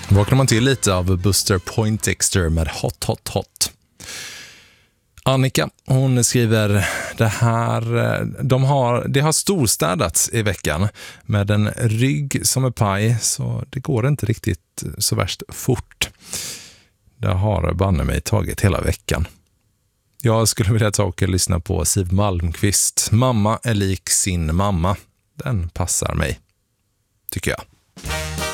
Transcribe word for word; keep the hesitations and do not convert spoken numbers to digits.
Vaknar man till lite av Buster Poindexter med Hot Hot Hot. Annika, hon skriver det här, de har, det har storstädats i veckan med en rygg som är paj, så det går inte riktigt så värst fort. Det har banne mig tagit hela veckan. Jag skulle vilja ta och lyssna på Siw Malmkvist. Mamma är lik sin mamma. Den passar mig, tycker jag.